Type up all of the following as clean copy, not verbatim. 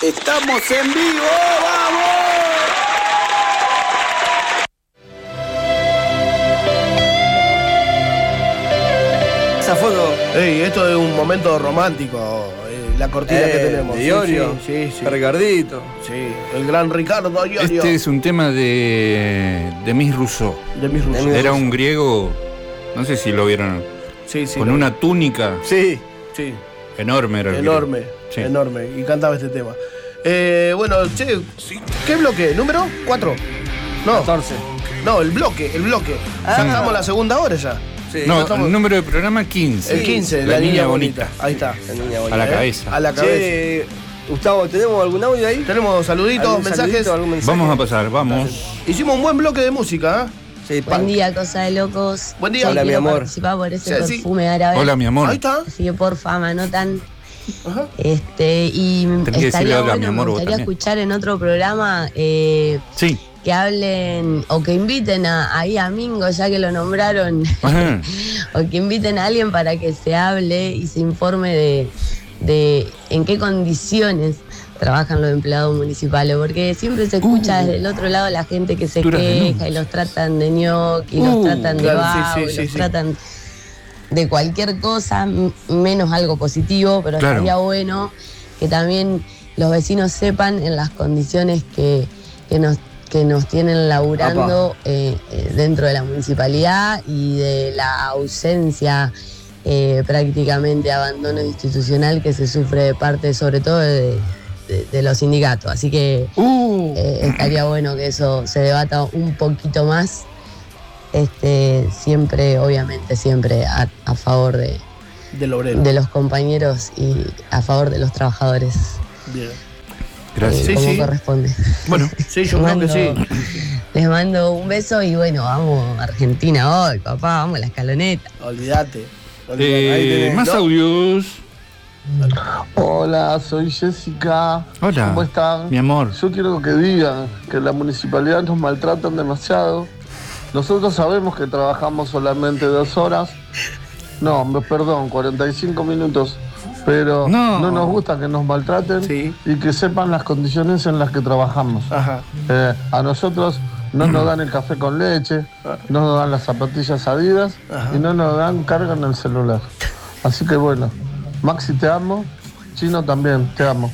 ¡Estamos en vivo! ¡Vamos! Esa foto. Ey, esto es un momento romántico, la cortina que tenemos. De Iorio. Sí. Ricardito. Sí, el gran Ricardo Iorio. Este es un tema de Demis Rousseau. Demis Rousseau. Era un griego, no sé si lo vieron, Sí, con una túnica Sí. Sí, enorme. Era el enorme, griego. Sí. enorme. Y cantaba este tema. Bueno, che, ¿qué bloque? ¿Número 4? No, 14. no, el bloque. Ah. Estamos en la segunda hora ya. Sí. No, estamos- el número de programa 15. El 15, la niña bonita. Ahí está. La niña A bonita. la cabeza. A la cabeza. Che, Gustavo, ¿tenemos algún audio ahí? Tenemos saluditos, ¿Algún mensajes. saludito, algún mensaje? Vamos a pasar, vamos. Hicimos un buen bloque de música, ¿eh? Sí, Buen punk. día, cosa de locos. Buen día. Yo Hola, mi quiero amor. participar por ese Sí, sí. perfume árabe. Hola, mi amor. Ahí está. Así que por fama, no tan. Ajá. Y Tenés que decirle estaría hola, mi bueno, amor, me vos gustaría también. escuchar en otro programa Sí. que hablen o que inviten ahí a Mingo, ya que lo nombraron, Ajá. o que inviten a alguien para que se hable y se informe de en qué condiciones trabajan los empleados municipales, porque siempre se escucha desde el otro lado la gente que se Duras queja denuncias. y los tratan de ñoqui, los tratan de claro, vago, sí, los tratan de cualquier cosa, menos algo positivo, pero Claro. estaría bueno que también los vecinos sepan en las condiciones que nos tienen laburando dentro de la municipalidad y de la ausencia, prácticamente abandono institucional que se sufre de parte, sobre todo, de los sindicatos. Así que estaría bueno que eso se debata un poquito más. Siempre, obviamente, siempre a favor Del obrero. de los compañeros y a favor de los trabajadores, Bien. Gracias. Sí, como sí. corresponde. Bueno, Sí, yo creo que sí. Les mando un beso y bueno, vamos a Argentina hoy, papá, vamos a la escaloneta. Olvídate. Ahí tenés, más ¿no? audios. Hola, soy Jessica. Hola. ¿Cómo están? Mi amor. Yo quiero que digan que la municipalidad nos maltratan demasiado. Nosotros sabemos que trabajamos solamente 2 horas. No, perdón, 45 minutos. Pero No. no nos gusta que nos maltraten Sí. y que sepan las condiciones en las que trabajamos. Ajá. A nosotros no nos dan el café con leche, no nos dan las zapatillas Adidas Ajá. y no nos dan carga en el celular. Así que bueno, Maxi te amo, Chino también, te amo.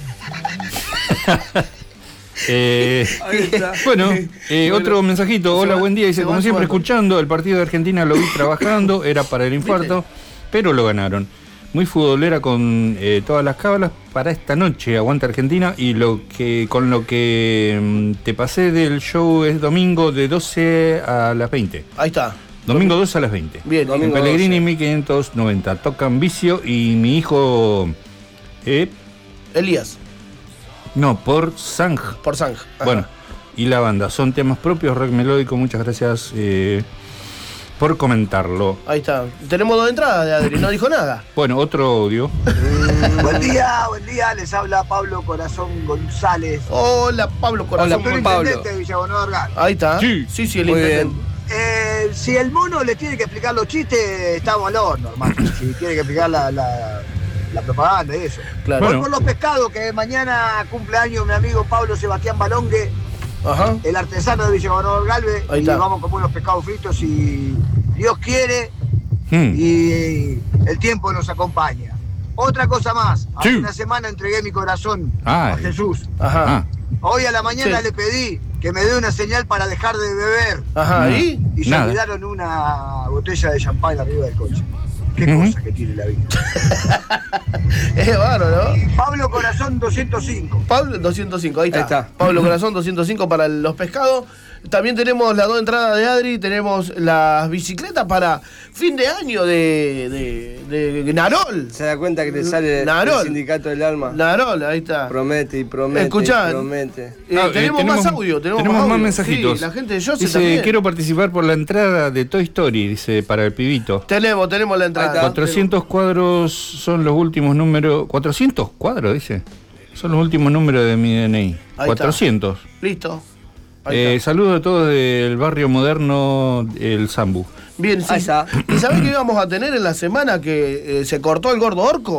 Ahí está. Bueno, otro mensajito. Hola, buen día. Dice, se como van siempre, sumando. escuchando. El partido de Argentina lo vi trabajando. Era para el infarto, pero lo ganaron. Muy futbolera con todas las cábalas para esta noche. Aguanta Argentina. Y con lo que te pasé del show es domingo de 12 a las 20. Ahí está. Domingo 12 a las 20. Bien. En Domingo Pellegrini 12. 1590. Tocan Vicio y mi hijo... Elías, no, por Sang. por Sang. Ajá. Bueno, y la banda. Son temas propios, rock melódico. Muchas gracias por comentarlo. Ahí está. Tenemos 2 entradas de Adri, no dijo nada. Bueno, otro audio. Buen día, les habla Pablo Corazón González, Hola, Pablo Corazón. Hola, futuro Pablo. intendente de Villabonado Orgal. Ahí está. Sí. Sí, el Muy intendente. Si el mono le tiene que explicar los chistes, estamos al horno, hermano. Si tiene que explicar la propaganda y eso. Claro. Voy Bueno. por los pescados, que mañana cumpleaños mi amigo Pablo Sebastián Balongue, Ajá. el artesano de Villabonado Galvez, Ahí y está. vamos a comer unos pescados fritos si Dios quiere Hmm. y el tiempo nos acompaña. Otra cosa más, hace Sí. una semana entregué mi corazón Ay. a Jesús. Ajá. Ah, Hoy a la mañana Sí. le pedí que me dé una señal para dejar de beber Ajá. No. ¿Y? y se Nada. olvidaron una botella de champán arriba del coche. Qué Ujú. cosa que tiene la vida. Es bárbaro, ¿no? Pablo Corazón 205. Pablo 205, ahí está. Ahí está. Pablo Corazón 205 para los pescados. También tenemos las 2 entradas de Adri, tenemos las bicicletas para fin de año de Narol. ¿Se da cuenta que le sale el Narol. sindicato del alma? Narol, ahí está. Promete y promete. Escuchá. y promete. Tenemos más audio, tenemos más más audio. mensajitos. Sí, la gente de Joseph dice, también. quiero participar por la entrada de Toy Story, dice, para el pibito. Tenemos la entrada. Ahí está. 400 cuadros son los últimos números. ¿400 cuadros, dice? Son los últimos números de mi DNI. Ahí 400. Listo. Ahí está. Saludos a todos del barrio moderno, el Zambu. Bien, sí. Ahí está. ¿Y sabés qué íbamos a tener en la semana que se cortó el gordo orco?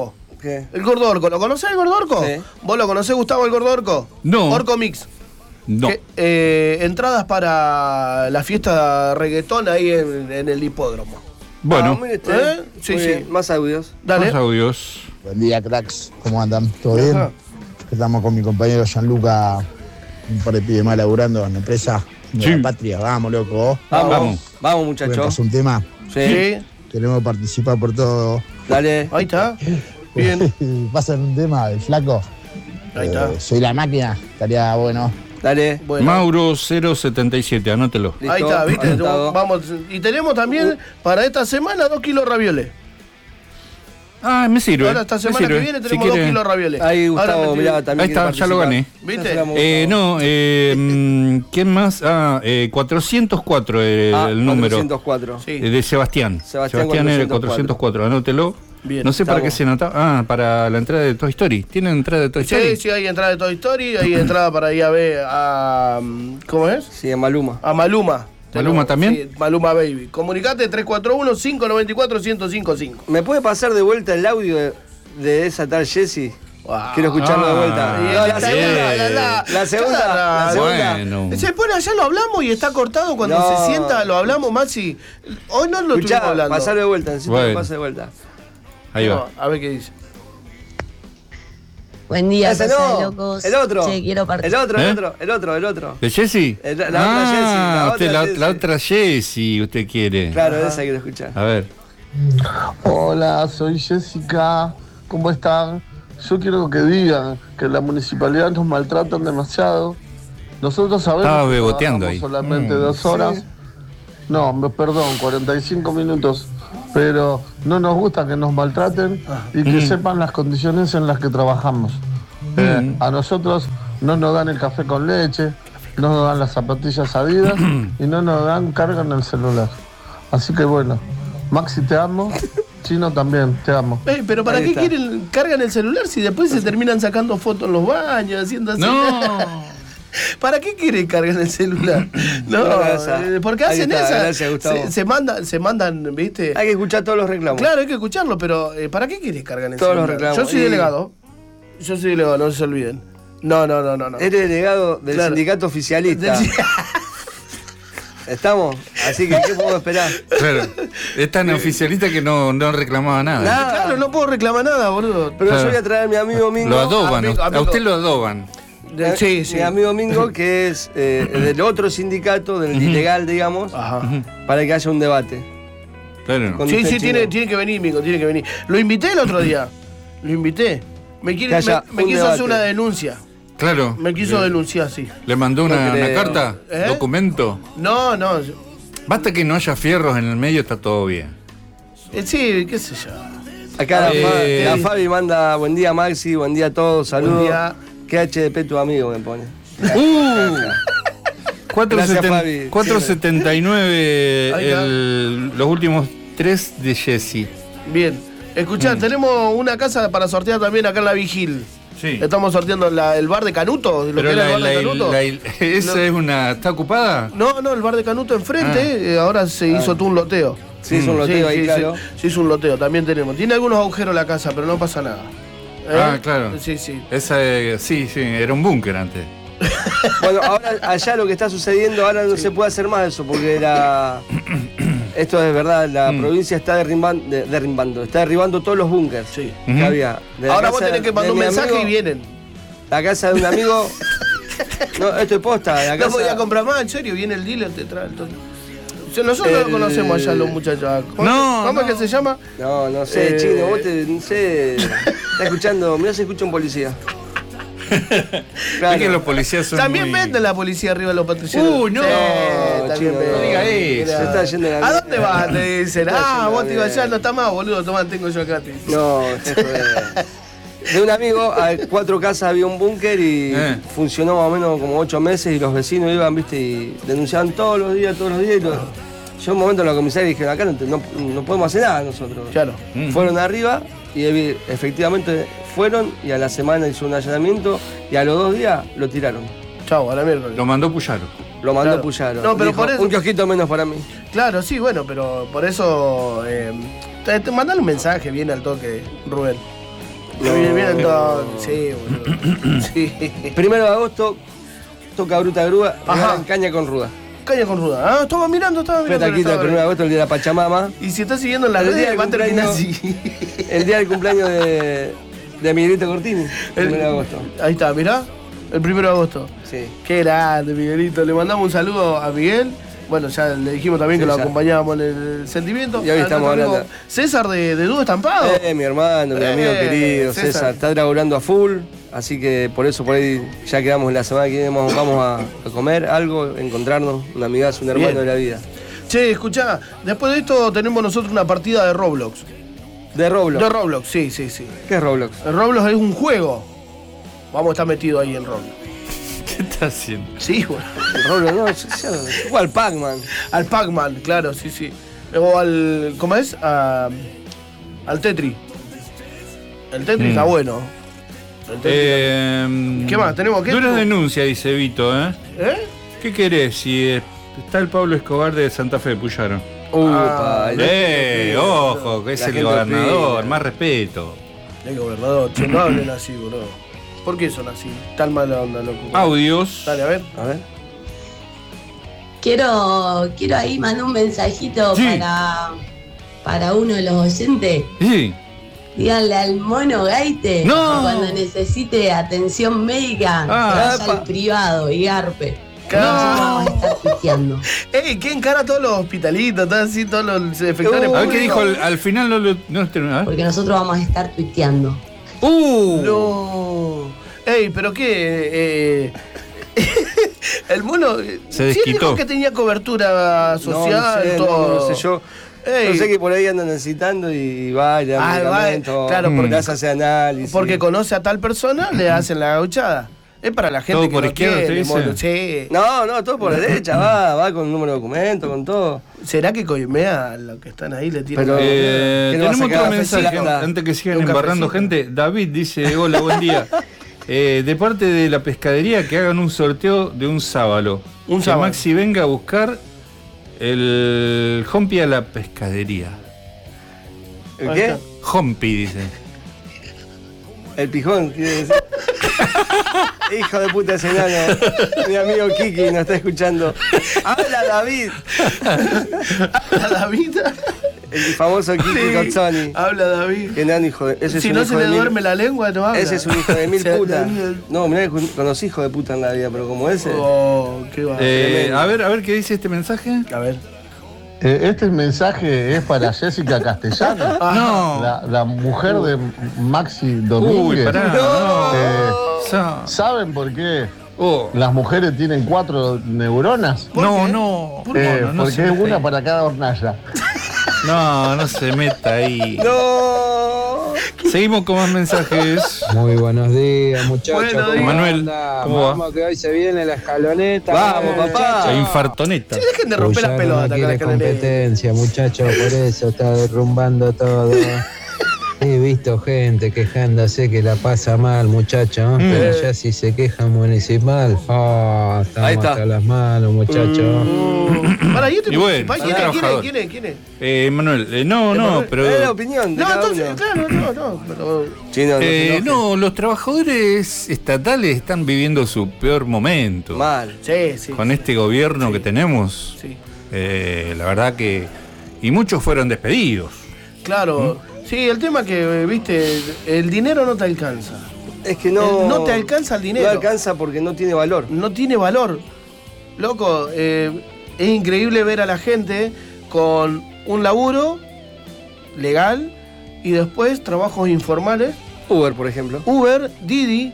¿Qué? El Gordo Orco. ¿Lo conocés el Gordo Orco? Sí. ¿Vos lo conocés, Gustavo, el Gordo Orco? No. Orco Mix. No. Entradas para la fiesta de reggaetón ahí en el hipódromo. Bueno, mire usted. Sí, Muy sí. bien. Más audios. Dale. más audios. Buen día, cracks. ¿Cómo andan? ¿Todo bien? Ajá. Estamos con mi compañero Gianluca, un par de pibes más laburando en la empresa de Sí. la patria. Vamos, loco. Vamos. Vamos, ¿Pueden muchachos. pasar un tema? Sí. Queremos participar por todo. Dale. Ahí está. Bien. Pasan un tema del flaco. Ahí está. Soy la máquina. Estaría bueno. Dale. Bueno. Mauro 077, anótelo. Listo, Ahí está, ¿viste? anotado. Vamos. Y tenemos también para esta semana 2 kilos de ravioles. Ah, me sirve. Ahora esta me semana sirve. que viene Si tenemos 2 quiere- kilos de ravioles. Ahí Ahora Gustavo, me- mirá, también Ahí quiere está, ya lo gané. participar. ¿Viste? Ya se la hemos gustado. ¿Quién más? 404 el número. 404. Sí. De Sebastián. Sebastián era 404. 404, anótelo. Bien, no sé para estamos. qué se nota. Ah, para la entrada de Toy Story. ¿Tienen entrada de Toy Story? Sí, sí, hay entrada de Toy Story, hay entrada para ir a ver a... ¿Cómo es? Sí, en Maluma. A Maluma. ¿Maluma también? Sí, Maluma Baby. Comunicate 341-594-1055. ¿Me puede pasar de vuelta el audio de esa tal Jessie? Wow. Quiero escucharlo de vuelta. Bien, No, la está segunda. bien, La segunda. La segunda. Bueno. Se pone allá, lo hablamos y está cortado cuando No. se sienta, lo hablamos, Maxi. Hoy no lo estuvimos Escuchá, hablando. pasarlo de vuelta. Necesito que Bueno. pase de vuelta. Ahí va. No, a ver qué dice. Buen día, Ese Casa no. de Locos. El otro. Che, quiero El participar. otro, ¿Eh? el otro. ¿De Jessie? La otra Jessie, la usted, otra la Jessie. otra Jessie, usted quiere. Claro, esa quiero escuchar. A ver. Hola, soy Jessica. ¿Cómo están? Yo quiero que digan que la municipalidad nos maltratan demasiado. Nosotros sabemos Estaba que beboteando trabajamos ahí. solamente 2 horas. No, perdón, 45 minutos. Pero no nos gusta que nos maltraten y que sepan las condiciones en las que trabajamos. A nosotros no nos dan el café con leche, no nos dan las zapatillas Adidas y no nos dan carga en el celular. Así que bueno, Maxi, te amo. Chino también, te amo. Pero ¿para Ahí qué está. quieren cargan el celular si después se terminan sacando fotos en los baños, haciendo así? No. ¿Para qué quieren cargar el celular? No, ¿por qué Ahí hacen está, esa? gracias, Gustavo. Se mandan, ¿viste? Hay que escuchar todos los reclamos. Claro, hay que escucharlo, pero ¿para qué quieren cargar el Todos los celular? reclamos. Yo soy Y- delegado. Yo soy delegado, no se olviden. No. Eres delegado del Claro. sindicato oficialista. ¿Estamos? Así que, ¿qué podemos esperar? Claro. Es tan oficialista que no reclamaba nada. Nada. Claro, no puedo reclamar nada, boludo. Pero Claro. yo voy a traer a mi amigo Mingo. Lo adoban, amigo, a amigo. usted lo adoban. Sí. Mi amigo Mingo, que es del otro sindicato, del ilegal, digamos, Ajá. para que haya un debate. Claro. Con Sí, usted, sí, Chino. tiene que venir, Mico, tiene que venir. Lo invité el otro día. Lo invité. Me Que haya quiso un hacer debate. una denuncia. Claro. Me quiso denunciar, sí. ¿Le mandó No una creo. carta? ¿Eh? ¿Documento? No. Basta que no haya fierros en el medio, está todo bien. Sí, qué sé yo. Acá Eh, la Fabi manda buen día Maxi, buen día a todos, saludos. Buen día. Qué HDP tu amigo me pone. Gracias, Fabi. 479 Ahí está. los últimos 3 de Jessie. Bien. Escuchá, tenemos una casa para sortear también acá en la Vigil. Sí. Estamos sorteando el bar de Canuto. ¿Lo Pero que era el bar de Canuto? esa No. es una... ¿Está ocupada? No, el bar de Canuto enfrente. Ahora se hizo todo un loteo. Sí, es un loteo ahí, claro. Se hizo un loteo, también tenemos. Tiene algunos agujeros la casa, pero no pasa nada. Ah, claro. Sí. Esa, sí, era un búnker antes. Bueno, ahora allá lo que está sucediendo, ahora no se puede hacer más eso, porque esto es verdad, la provincia está está derribando todos los búnkers Sí. que había. De la Ahora vos casa tenés que de mandar un mi mensaje amigo, y vienen. La casa de un amigo. No, esto es posta. La No casa, podía comprar más, en serio, viene el dealer, te trae todo. Nosotros no conocemos allá los muchachos. ¿Cómo es que se llama? No sé, Chino, vos no sé. Está escuchando, mirá si escucha un policía. Es que los policías son También muy... venden la policía arriba de los patrulleros. No. Sí, No, también Chino, venden. no diga eso. Se está yendo la ¿A dónde vas? Te dicen, Se está yendo vos la te ibas allá, mierda. no está más, boludo, tomá, tengo yo acá. No, de un amigo, a 4 casas había un búnker y funcionó más o menos como 8 meses y los vecinos iban, viste, y denunciaban todos los días. Yo en un momento en la comisaría dije, acá no podemos hacer nada nosotros. Claro. Fueron arriba y efectivamente fueron y a la semana hizo un allanamiento y a los 2 días lo tiraron. Chau, a la mierda. Lo mandó Puyaro. Lo mandó Claro. Puyaro. No, pero Dijo, por eso- un kiosquito menos para mí. Claro, sí, bueno, pero por eso. Mandale un mensaje bien al toque, Rubén. Viene entonces, sí, boludo. Sí. 1 de agosto, toca Bruta Grúa, regalan caña con ruda. Caña con ruda. Ah, estaba mirando. Fetaquito el 1 de agosto, el día de la Pachamama. Y si estás siguiendo en las redes, va a terminar así. El día del cumpleaños de Miguelito Cortini, el 1 de agosto. Ahí está, mirá. El 1 de agosto. Sí. Qué grande, Miguelito. Le mandamos un saludo a Miguel. Bueno, ya le dijimos también que lo acompañábamos en el sentimiento. Y hoy estamos hablando. César de Dúo Estampado. Mi hermano, mi amigo querido, César. Está laburando a full. Así que por eso por ahí ya quedamos la semana que viene. Vamos a comer algo, encontrarnos, un amigazo, un hermano de la vida. Che, escuchá, después de esto tenemos nosotros una partida de Roblox. ¿De Roblox? De Roblox, sí. ¿Qué es Roblox? El Roblox es un juego. Vamos a estar metidos ahí en Roblox. ¿Qué está haciendo? Sí, bueno. Roblox no, al Pac-Man. Al Pac-Man, claro, sí. O al. ¿Cómo es? Al Tetris. El Tetris está bueno. ¿Qué más? ¿Tenemos qué? Dura denuncia, dice Vito, ¿eh? ¿Qué querés si está el Pablo Escobar de Santa Fe, Puyaro? Ojo, que es el gobernador, más respeto. El gobernador, no hablen así, boludo. ¿Por qué son así? Tan mala onda, loco. Audios. Dale, a ver. Quiero ahí mandar un mensajito para uno de los oyentes. Sí. Díganle al mono Gaite que cuando necesite atención médica vaya al privado y garpe. Nosotros vamos a estar tuiteando. Ey, ¿qué encara todos los hospitalitos? Todos los efectores. A ver qué dijo al final, no terminó. Porque nosotros vamos a estar tuiteando. No. Ey, pero qué. El mono. Se desquitó. Sí, dijo que tenía cobertura social, todo. No sé yo. No sé que por ahí andan necesitando y vaya, claro, porque hace análisis. Porque conoce a tal persona, le hacen la gauchada. Es para la gente todo que por no izquierda, quiere, mono. Sí. No, todo por derecha, va con el número de documento, con todo. ¿Será que coimea a los que están ahí? Le tiran tenemos otro mensaje antes que sigan embarrando gente. David dice, hola, buen día. De parte de la pescadería que hagan un sorteo de un sábalo. Que Maxi venga a buscar el Hompi a la pescadería. ¿El qué? Hompi, dice. El pijón, quiere decir. Hijo de puta ese enano. Mi amigo Kiki nos está escuchando. ¡Habla David! ¿Habla David? El famoso Kiki Cozzoni. Habla David. Qué enano, hijo de... Si no se le duerme la lengua, no habla. Ese es un hijo de mil putas. No, mirá que conocí hijos de puta en la vida, pero como ese... qué va. A ver qué dice este mensaje. A ver. Este mensaje es para Jessica Castellano. La mujer de Maxi Domínguez. Uy, pará. ¿Saben por qué las mujeres tienen 4 neuronas? No. Porque es una para cada hornalla. No se meta ahí. ¡No! Seguimos con más mensajes. Muy buenos días, muchachos. Manuel, ¿cómo va? Vamos que hoy se viene la escaloneta. Vamos, papá. La infartoneta. Sí, dejen de romper las pelotas. No quiere competencia, muchachos, por eso está derrumbando todo. He visto gente quejándose que la pasa mal, muchachos, pero ya si se queja municipal, estamos hasta las manos, muchachos. Para, ¿y este municipal? ¿Quién es? Manuel, no, pero... Es la opinión de cada uno. Claro, los trabajadores estatales están viviendo su peor momento. Mal. Sí. Con este gobierno que tenemos, la verdad que... Y muchos fueron despedidos. Claro. Sí, el tema que, viste, el dinero no te alcanza. Es que no te alcanza el dinero. No alcanza porque no tiene valor. No tiene valor. Loco, es increíble ver a la gente con un laburo legal y después trabajos informales. Uber, por ejemplo. Uber, Didi,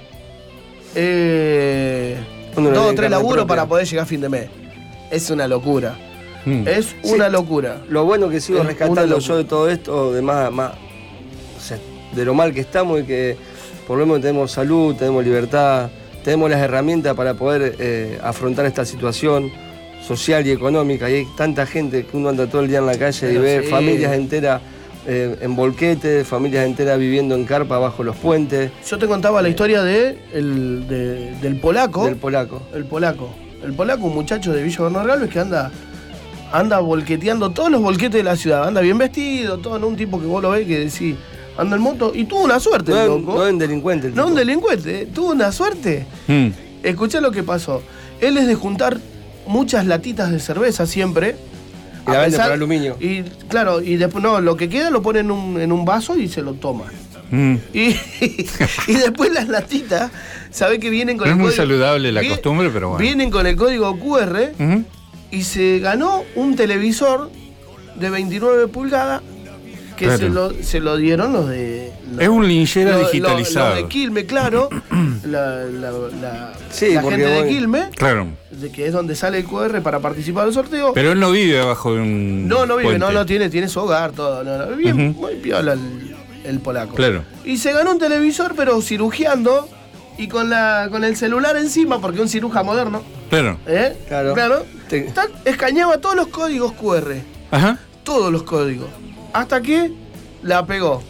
2 o 3 laburos para poder llegar a fin de mes. Es una locura. Es una locura. Lo bueno que sigo rescatando yo de todo esto, de más o sea, de lo mal que estamos y que por lo menos tenemos salud, tenemos libertad, tenemos las herramientas para poder afrontar esta situación social y económica. Y hay tanta gente que uno anda todo el día en la calle y ve familias enteras en volquete, familias enteras viviendo en carpa bajo los puentes. Yo te contaba la historia del polaco. Del polaco. El polaco, un muchacho de Villa Bernal Galvez que anda volqueteando todos los volquetes de la ciudad. Anda bien vestido, todo, ¿no? Un tipo que vos lo ves que decís, anda en moto y tuvo una suerte, No, loco. no es un delincuente. el No tipo. un delincuente, tuvo una suerte. Escuchá lo que pasó. Él es de juntar muchas latitas de cerveza siempre. Y la vende por aluminio. Y claro, y después no, lo que queda lo pone en un vaso y se lo toma. Y después las latitas, ¿sabe que vienen con No el es muy código? saludable la costumbre, pero bueno. Vienen con el código QR y se ganó un televisor de 29 pulgadas que Claro. se lo dieron los de... Es un linchera digitalizado. Los de Quilmes, claro. la Sí, la porque gente de bueno. Quilmes, Claro. que es donde sale el QR para participar del sorteo. Pero él no vive abajo de un. No vive, puente. no tiene su hogar, todo. No. Bien, muy piola el polaco. Claro. Y se ganó un televisor, pero cirugiando y con el celular encima, porque es un ciruja moderno. Claro. Claro. Escaneaba todos los códigos QR. Ajá. Todos los códigos. Hasta que la pegó.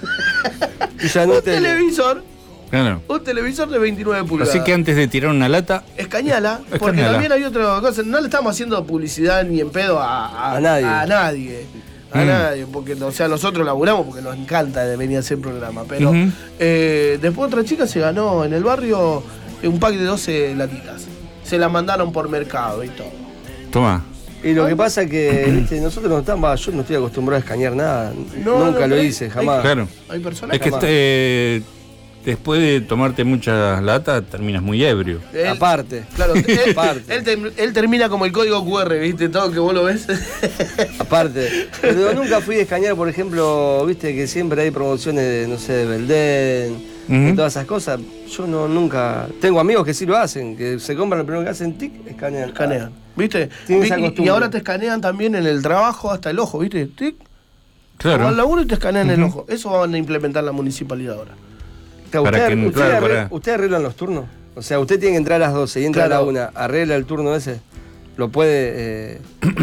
Y ya no Un televisor. Claro. Un televisor de 29 pulgadas. Así que antes de tirar una lata. Escañala, porque Escañala. también hay otra cosa. No le estamos haciendo publicidad ni en pedo a nadie. A nadie. A nadie, porque o sea, nosotros laburamos porque nos encanta de venir a hacer programa. Pero después otra chica se ganó en el barrio un pack de 12 latitas. Se la mandaron por mercado y todo. Toma. Y lo que pasa es que, viste, nosotros no estamos, yo no estoy acostumbrado a escanear nada. No, Nunca lo hay- hice, jamás. Claro. Hay personas Es que después de tomarte muchas latas terminas muy ebrio. Aparte. Claro, Aparte. él termina como el código QR, ¿viste? Todo que vos lo ves. Aparte. Pero nunca fui a escanear, por ejemplo, viste que siempre hay promociones de, no sé, de Belden, de todas esas cosas. Yo nunca. Tengo amigos que sí lo hacen, que se compran lo primero que hacen, tic, escanean. Escanean, ¿viste? Tienen esa Y costumbre. ahora te escanean también en el trabajo hasta el ojo, ¿viste? Tic. Claro. Vas al laburo y te escanean el ojo. Eso van a implementar la municipalidad ahora. Para que- claro, para- ¿Usted arreglan los turnos? O sea, usted tiene que entrar a las 12 y entra Claro. a la 1, arregla el turno ese, lo puede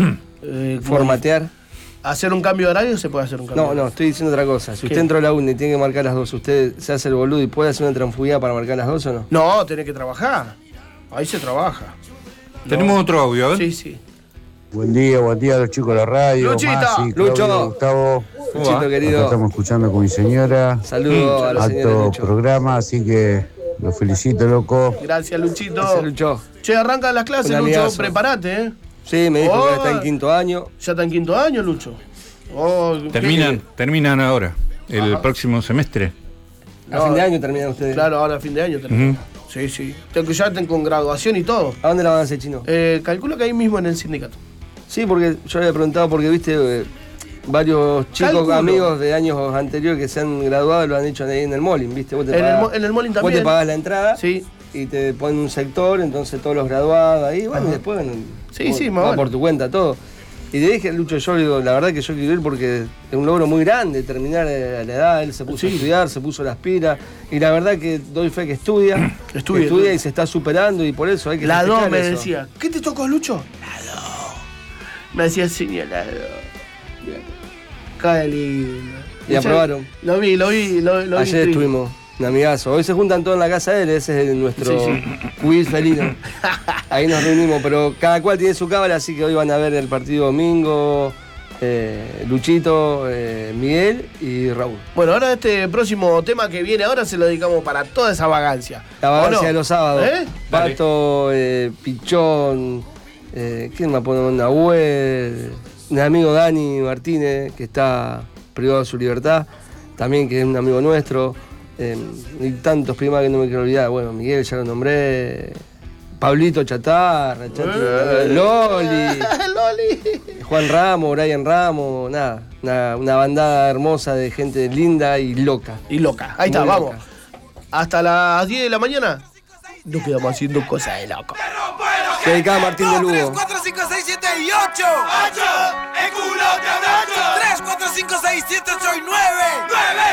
formatear. ¿Hacer un cambio de horario se puede hacer un cambio? No, estoy diciendo otra cosa. Si ¿Qué? usted entró a la 1 y tiene que marcar las 2, ¿usted se hace el boludo y puede hacer una transfugida para marcar las 2 o no? No, tenés que trabajar. Ahí se trabaja. Tenemos otro audio, a ver. Sí. Buen día a los chicos de la radio. Luchito. Masi, Lucho. Claudio, Gustavo. Luchito, Acá querido. estamos escuchando con mi señora. Saludos a la señora Alto Lucho. programa, así que los felicito, loco. Gracias, Luchito. Gracias, Lucho. Che, arrancan las clases, Un Lucho. amigazo. Prepárate, ¿eh? Sí, me dijo Oh. que está en 5º año. ¿Ya está en 5º año, Lucho? Oh, Terminan ahora, el próximo semestre. A fin de año terminan ustedes. Claro, ahora a fin de año termina. Sí. Ya están con graduación y todo. ¿A dónde la van a hacer, Chino? Calculo que ahí mismo en el sindicato. Sí, porque yo había preguntado porque, viste, varios chicos Calculo. amigos de años anteriores que se han graduado lo han hecho ahí en el Molin, viste. Vos te En pagás- el Molin Vos también. te pagás la entrada Sí. y te ponen un sector, entonces todos los graduados ahí, bueno, y después Sí, más va bueno. por tu cuenta todo. Y le dije a Lucho, yo le digo, la verdad que yo quiero ir porque es un logro muy grande terminar a la edad, él se puso a estudiar, se puso las pilas, y la verdad que doy fe que estudia, Estudia. y se está superando y por eso hay que La 2 festejar me eso. decía. ¿Qué te tocó, Lucho? La 2. Me decía señor, la 2. Cae lindo. Y aprobaron. Lo vi. Ayer estuvimos, un amigazo. Hoy se juntan todos en la casa de él, ese es nuestro quiz felino. Ahí nos reunimos, pero cada cual tiene su cábala, así que hoy van a ver el partido domingo, Luchito, Miguel y Raúl. Bueno, ahora este próximo tema que viene ahora se lo dedicamos para toda esa vagancia. La vagancia ¿O no? de los sábados. ¿Eh? Pato, Pichón, ¿quién me pone? Nahuel, un amigo Dani Martínez, que está privado de su libertad, también que es un amigo nuestro, y tantos primas que no me quiero olvidar. Bueno, Miguel ya lo nombré, Pablito Chatarra, Loli, Juan Ramos, Brian Ramos, nada, una bandada hermosa de gente linda y loca. Y loca. Ahí está, Muy vamos. loca. Hasta las 10 de la mañana nos quedamos haciendo cosas de loco. Se dedicaba a Martín de Lugo. 4, 5, 6, 7 y 8. 8, el culo te abrazo. 3, 4, 5, 6, 7, 8 y 9. 9.